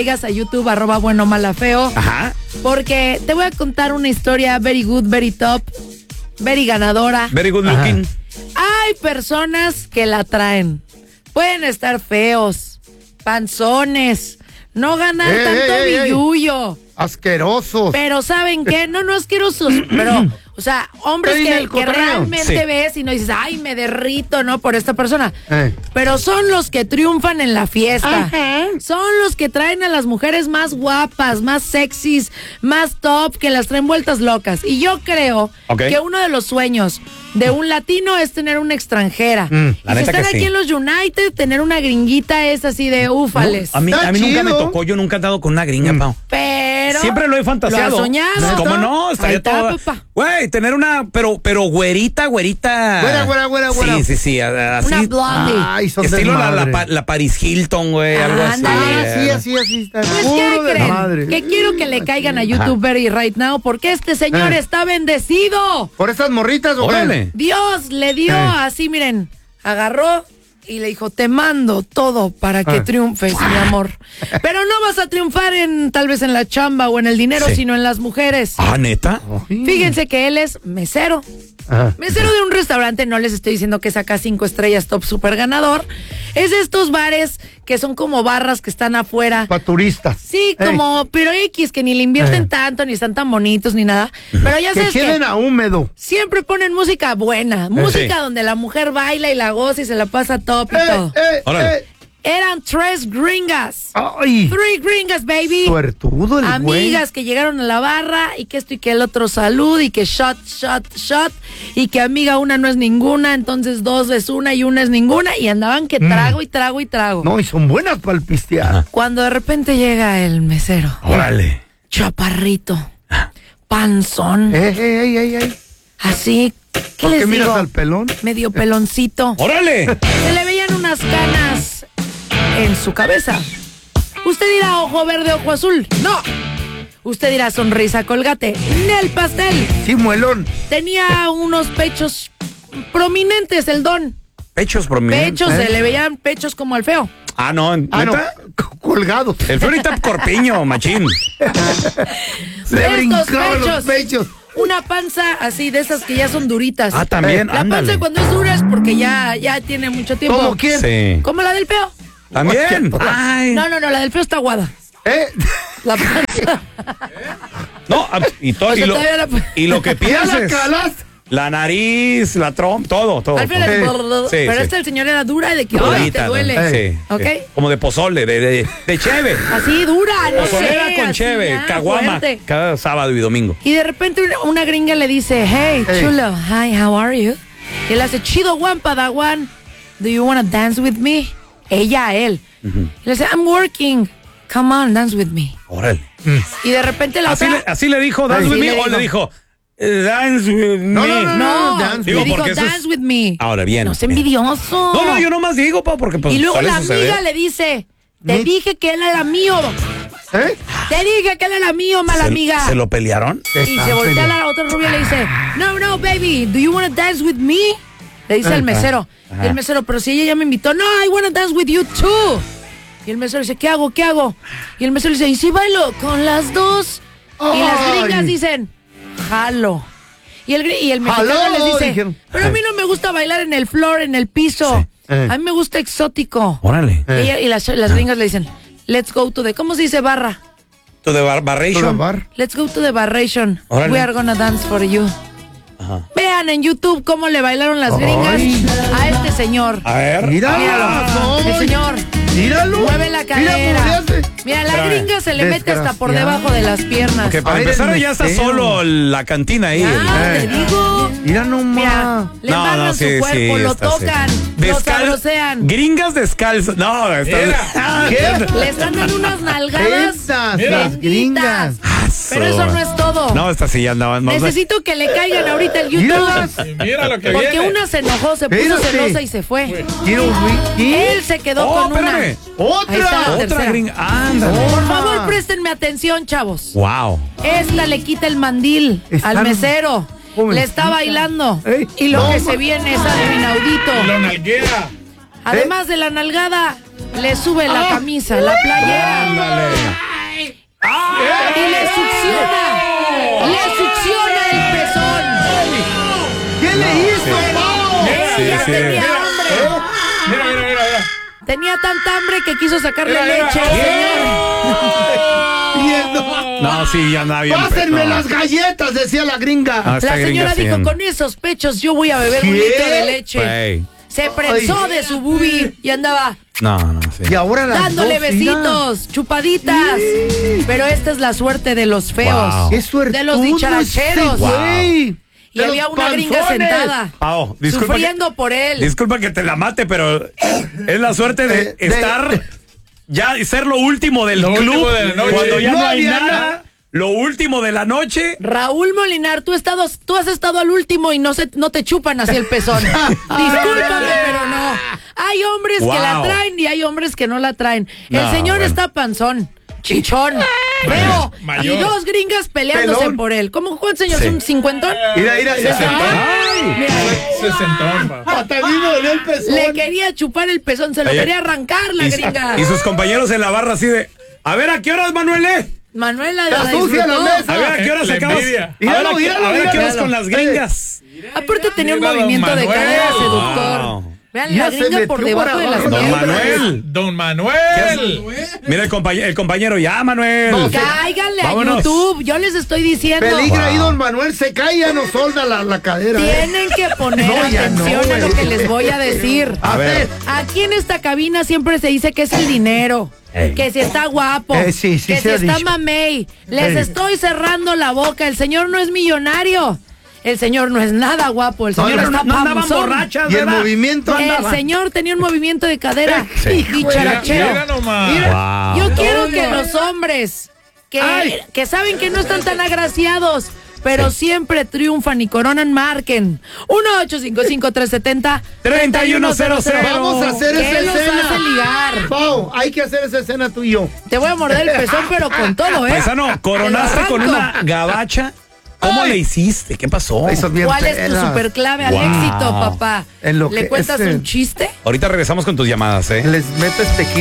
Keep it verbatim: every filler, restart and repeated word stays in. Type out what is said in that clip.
a YouTube, arroba bueno mala feo. Ajá. Porque te voy a contar una historia very good, very top, very ganadora. Very good looking. Hay personas que la traen. Pueden estar feos, panzones, no ganar ey, tanto ey, ey. billuyo. Asquerosos. Pero ¿saben qué? No, no asquerosos, pero, o sea, hombres Estoy en que, el que cotorreo. realmente Sí. ves y no dices, ay, me derrito, ¿no? Por esta persona. Eh. Pero son los que triunfan en la fiesta. Ajá. Son los que traen a las mujeres más guapas, más sexys, más top, que las traen vueltas locas. Y yo creo Ok. que uno de los sueños de un latino es tener una extranjera. Mm, y la si neta están que aquí sí. en los United, tener una gringuita es así de úfales. A mí, Está a mí nunca me chido. tocó, yo nunca he dado con una gringa, Pau. Pero Siempre lo he fantaseado. Lo has soñado. ¿Cómo no? Ahí Estaría está, toda... papá. Güey, tener una, pero, pero güerita, güerita. Güera, güera, güera, güera. Sí, sí, sí, a- así. Una blondie. Ay, son Estilo la, la, desmadre. pa- la Paris Hilton, güey, algo así. Ándale. Ah, sí, eh. así, así está. Pues, Puro ¿qué de creen? madre. Que quiero que le caigan a YouTube Very right now porque este señor Eh. está bendecido. ¿Por esas morritas o qué? Órale. Dios le dio Eh. así, miren, agarró y le dijo, te mando todo para que Ah. triunfes, mi amor. Pero no vas a triunfar en tal vez en la chamba o en el dinero, Sí. sino en las mujeres. Ah, ¿neta? Ay. Fíjense que él es mesero. Ajá. Mesero de un restaurante, no les estoy diciendo que saca cinco estrellas top super ganador. Es de estos bares que son como barras que están afuera. Pa' turistas. Sí, Ey, como, pero X, que ni le invierten Eh. tanto, ni están tan bonitos, ni nada. Pero ya Que sabes que queden a húmedo. siempre ponen música buena, música donde la mujer baila y la goza y se la pasa top y Eh, todo. eh, Órale. eh. Eran tres gringas. Ay. Three gringas, baby. Suertudo el güey. Amigas que llegaron a la barra y que esto y que el otro salud y que shot, shot, shot y que amiga una no es ninguna, entonces dos es una y una es ninguna y andaban que trago y trago y trago. No, y son buenas para el pistear. Cuando de repente llega el mesero, Órale. chaparrito, panzón, Eh, eh, ey, ey, ey. así, ¿qué ¿Por les qué miras digo? al pelón? Medio peloncito. ¡Órale! Se le veían unas canas en su cabeza. Usted dirá ojo verde, ojo azul. No. Usted dirá sonrisa colgate. Nel pastel. Sí, muelón. Tenía unos pechos prominentes, el don. Pechos prominentes. Pechos, ¿eh? se le veían pechos como al feo. Ah, no, Ah, no, ¿neta? c- colgados. El feo ahorita corpiño, machín. Le Estos brincaban los pechos. pechos. Una panza así de esas que ya son duritas. Ah, también, La ándale. panza cuando es dura es porque ya, ya tiene mucho tiempo. ¿Cómo quién? Sí. Como la del feo. También. Ay. No, no, no, la del feo está aguada. ¿Eh? La panza. No, ah, y todo. O sea, Y lo, todavía la- y lo que ¿Ya la pienses. calas? La nariz, la trompa, todo, todo. Al feo todo. le- Sí, pero sí. esta el señor era dura de que ay, te Durita, duele. ¿no? Sí, ¿Ok? sí. Como de pozole, de, de, de cheve. Así dura, no Pozolera sé. con así cheve, ya, caguama, fuerte. cada sábado y domingo. Y de repente una, una gringa le dice, hey, Hey. chulo, hi, how are you? Y él hace, chido, Juan Padawan, do you wanna dance with me? Ella a él. Y le dice, I'm working, come on, dance with me. Órale. Y de repente la Así otra... le, así le dijo, dance Así with me, le o le dijo. dijo, eh, dance with No, me. no, no, No, dance Digo, le dijo, porque eso es- dance with me. Ahora bien. No sé, bien. envidioso. No, no, yo nomás digo, pa, porque pues Y luego suele la suceder. amiga le dice, te ¿Mm? dije que él era mío. ¿Eh? Te dije que él era mío, mala ¿Se, amiga. ¿Se lo pelearon? Y se voltea a la otra rubia y le dice, no, no, baby, do you want to dance with me? Le dice el mesero. Y el mesero, pero si ella ya me invitó, no, I want to dance with you too. Y el mesero dice, ¿qué hago? ¿Qué hago? Y el mesero dice, ¿y si bailo con las dos? Y las Ay. gringas dicen, jalo. Y el, gri- y el mexicano Jaló, les dice, dijeron. pero a mí no me gusta bailar en el floor, en el piso. Sí. Eh. A mí me gusta exótico. Órale. Y, ella- y las, las gringas le dicen, let's go to the, ¿cómo se dice barra? ¿To the bar Todo barration? bar. Let's go to the barration. Órale. We are gonna dance for you. Ajá. Vean en YouTube cómo le bailaron las gringas Ay. a este señor. A ver. Mira, Míralo. El señor Míralo. mueve la Mira cómo cadera. le hace. Mira, la Espérame. gringa se le mete hasta por Desgraciado. debajo de las piernas. Que para Ay, empezar eres ya está mesero. solo la cantina ahí. Ah, Eh. te digo. Mira nomás. Mira, le No, embarran no, su sí, cuerpo, sí, lo está, sí. tocan, lo Descal- sabrosean. Gringas descalzas. No, está. ¿Qué? Le están dando unas nalgadas. Esas, benditas. las gringas. Pero eso no es todo. No, esta sí ya andaban. No, Necesito que le caigan ahorita el YouTube. Míralas. Mira lo que Porque viene. una se enojó, se puso Espérate. celosa y se fue. Quiero whisky. Él se quedó Oh, con una. espérame. Otra. Ahí está la Otra tercera. gringa. Ándale. Por favor, préstenme atención, chavos. Wow. Esta le quita el mandil Están al mesero. jovencitas. Le está bailando. Ey, Y lo no, que ma- se viene es algo inaudito. Lo nalguea. Además de la nalgada, le sube la camisa, la playera. Ándale. Y le succiona. Le succiona el pezón. ¿Qué le hizo, Pao? Sí, Ella sí. tenía hambre. Mira, mira, mira, mira. Tenía tanta hambre que quiso sacarle Mira, mira. leche al señor. Viendo. No, sí, ya andaba bien. Pásenme no. las galletas, decía la gringa. Ah, esta La señora gringa dijo, sí. con esos pechos yo voy a beber un ¿Qué? litro de leche. Güey. Se prensó de su boobie y andaba No, no, sí. Y ahora las dándole dos, mira. besitos, chupaditas. Pero esta es la suerte de los feos. Wow. Qué suertudo De los dicharacheros. ese güey. Y De había los una gringa panzones. sentada. Pao, disculpa que- Sufriendo por él. Disculpa que te la mate, pero es la suerte de Eh, de- estar ya y ser lo último del Lo club último de la noche. cuando ya no, No hay había nada. nada. Lo último de la noche. Raúl Molinar, tú, estado, tú has estado al último y no, se, no te chupan así el pezón. Discúlpame, pero no. Hay hombres Wow. que la traen y hay hombres que no la traen. El No, señor bueno. está panzón, chichón, feo, Mayor. y dos gringas peleándose Pelón. por él. ¿Cómo cuántos señor? Sí. ¿Un cincuentón? Mira, mira, mira. Ay. Mira, Sesentón, pa. Hasta a mí me dolió el pezón. le quería chupar el pezón, se lo Oye, quería arrancar la Y, gringa. y sus compañeros en la barra así de, a ver, ¿a qué horas, Manuel? eh? Manuela Está la sucia la disfrutó. mesa. A ver, ¿a qué horas La acabas? envidia. A ver, Míralo, ¿a qué- míralo, a ver, ¿a qué horas míralo. con las gringas? Aparte tenía un Mira, don movimiento de Manuel. cadera seductor. Wow. Vean, Ya la se gringa metió por por debajo de las abajo. Don piernas. Manuel. Don Manuel. Mira el compañero, el compañero, ya, Manuel. No, Cáiganle a Vámonos. YouTube, yo les estoy diciendo. Peligra ahí, Wow. don Manuel, se cae y ya no solda la, la cadera. ¿eh? Tienen que poner No, ya atención no, a lo güey. que les voy a decir. A A ver. ver. Aquí en esta cabina siempre se dice que es el dinero, Ey. que si está guapo, Eh, sí, sí que se si ha está dicho. mamey. Les Ey. estoy cerrando la boca. El señor no es millonario. El señor no es nada guapo. El No, señor no, está no andaban panzón. borrachas, Y el ¿verdad? movimiento El andaba. señor tenía un movimiento de cadera Sí. dicharachero. Mira nomás. Wow. Yo quiero Toma. que los hombres que, Ay. que saben que no están tan agraciados, pero siempre triunfan y coronan, marquen. uno ocho cinco cinco, tres siete cero, tres uno cero cero. Vamos a hacer ¿Qué esa los escena. hace ligar? Pau, hay que hacer esa escena tú y yo. Te voy a morder el pezón, pero con todo, ¿eh? Paisano, coronaste Te lo con arranco. una gabacha. ¿Cómo Ay. le hiciste? ¿Qué pasó? Eso es bien ¿Cuál es tu pela. super clave al Wow. éxito, papá? En lo ¿Le que cuentas es, eh, un chiste? Ahorita regresamos con tus llamadas, ¿eh? Les metes tequila.